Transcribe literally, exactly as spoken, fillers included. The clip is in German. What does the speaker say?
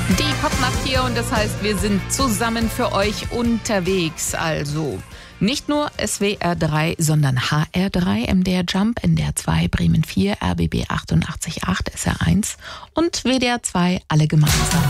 Die Popnacht hier und das heißt, wir sind zusammen für euch unterwegs. Also nicht nur S W R drei, sondern H R drei, M D R Jump, N D R zwei, Bremen vier, R B B achtundachtzig Komma acht, S R eins und W D R zwei, alle gemeinsam.